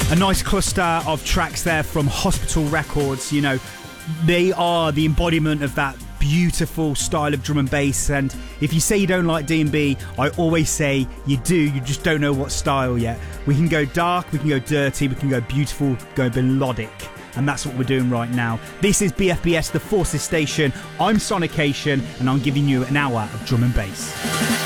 A nice cluster of tracks there from Hospital Records. You know, they are the embodiment of that beautiful style of drum and bass. And if you say you don't like D&B, I always say you do, you just don't know what style yet. We can go dark, we can go dirty, we can go beautiful, go melodic. And that's what we're doing right now. This is BFBS, the Forces Station. I'm Sonication, and I'm giving you an hour of drum and bass.